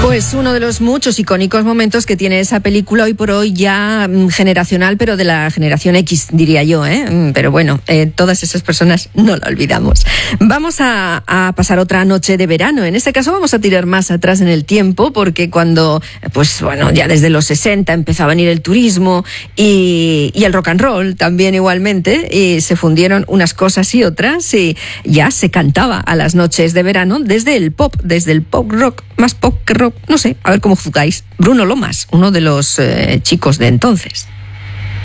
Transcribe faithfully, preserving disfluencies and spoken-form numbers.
Pues uno de los muchos icónicos momentos que tiene esa película, hoy por hoy ya mm, generacional, pero de la generación X, diría yo, ¿eh? Mm, Pero bueno, eh, todas esas personas no la olvidamos. Vamos a, a pasar otra noche de verano. En este caso vamos a tirar más atrás en el tiempo, porque cuando, pues bueno, ya desde los sesenta empezó a venir el turismo y, y el rock and roll también igualmente, y se fundieron unas cosas y otras, y ya se cantaba a las noches de verano desde el pop, desde el pop rock, más pop que rock, no sé, a ver cómo juzgáis. Bruno Lomas, uno de los eh, chicos de entonces.